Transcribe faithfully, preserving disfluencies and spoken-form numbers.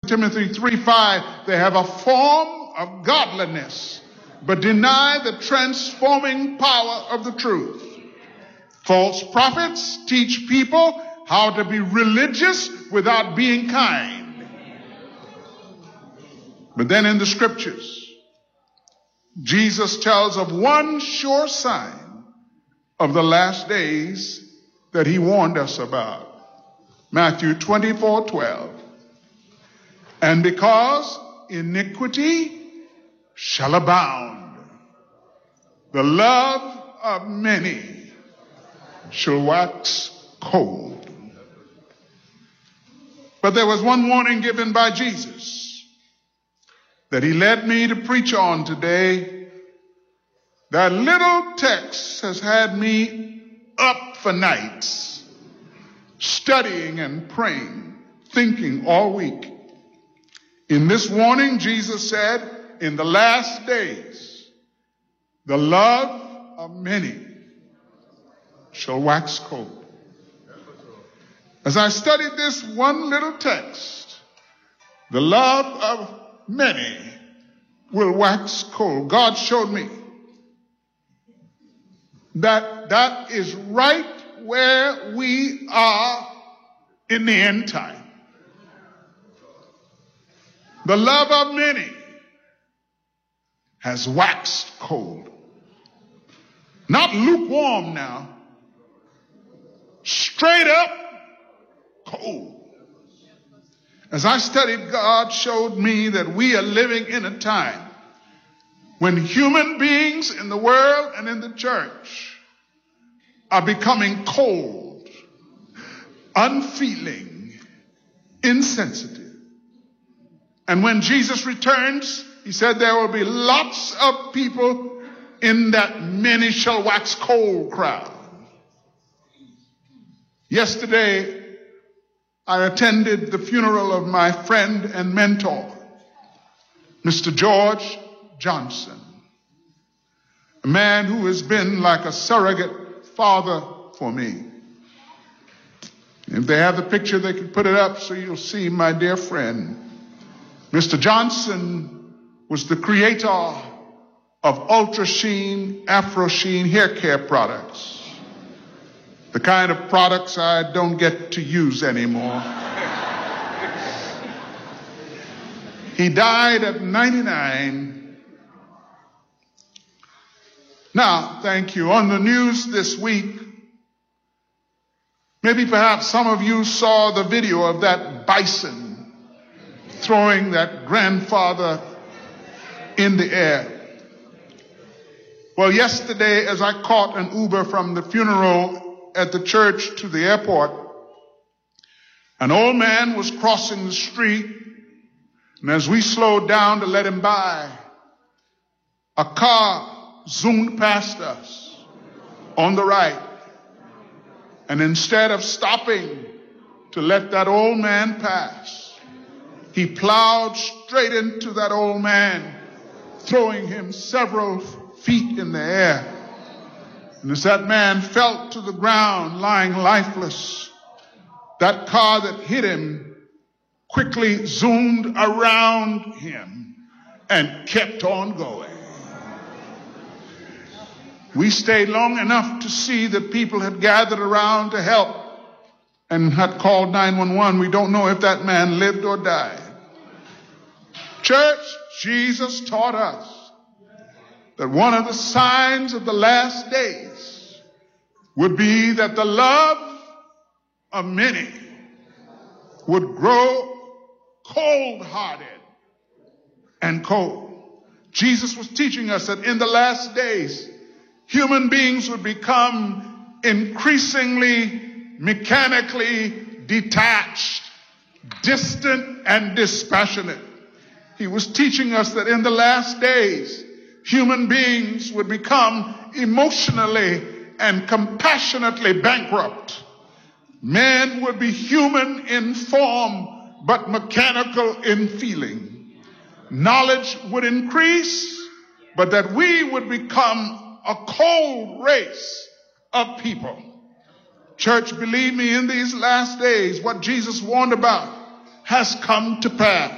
Timothy three five, they have a form of godliness, but deny the transforming power of the truth. False prophets teach people how to be religious without being kind. But then in the scriptures, Jesus tells of one sure sign of the last days that he warned us about. Matthew twenty-four twelve. And because iniquity shall abound, the love of many shall wax cold. But there was one warning given by Jesus that he led me to preach on today. That little text has had me up for nights, studying and praying, thinking all week. In this warning, Jesus said, in the last days, the love of many shall wax cold. As I studied this one little text, the love of many will wax cold. God showed me that that is right where we are in the end time. The love of many has waxed cold. Not lukewarm now. Straight up cold. As I studied, God showed me that we are living in a time when human beings in the world and in the church are becoming cold, unfeeling, insensitive. And when Jesus returns, he said there will be lots of people in that many shall wax cold crowd. Yesterday, I attended the funeral of my friend and mentor, Mister George Johnson, a man who has been like a surrogate father for me. If they have the picture, they can put it up so you'll see my dear friend. Mister Johnson was the creator of Ultra Sheen, Afro Sheen hair care products, the kind of products I don't get to use anymore. He died at ninety-nine. Now, thank you. On the news this week, maybe perhaps some of you saw the video of that bison throwing that grandfather in the air. Well, yesterday, as I caught an Uber from the funeral at the church to the airport, an old man was crossing the street, and as we slowed down to let him by, a car zoomed past us on the right. And instead of stopping to let that old man pass, he plowed straight into that old man, throwing him several feet in the air. And as that man fell to the ground, lying lifeless, that car that hit him quickly zoomed around him and kept on going. We stayed long enough to see that people had gathered around to help and had called nine one one. We don't know if that man lived or died. Church, Jesus taught us that one of the signs of the last days would be that the love of many would grow cold-hearted and cold. Jesus was teaching us that in the last days, human beings would become increasingly mechanically detached, distant, and dispassionate. He was teaching us that in the last days, human beings would become emotionally and compassionately bankrupt. Men would be human in form, but mechanical in feeling. Knowledge would increase, but that we would become a cold race of people. Church, believe me, in these last days, what Jesus warned about has come to pass.